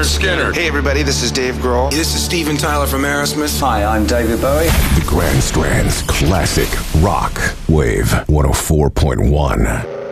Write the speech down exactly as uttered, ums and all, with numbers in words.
Skynyrd. Hey everybody, this is Dave Grohl. This is Steven Tyler from Aerosmith. Hi, I'm David Bowie. The Grand Strand's classic rock wave one oh four point one.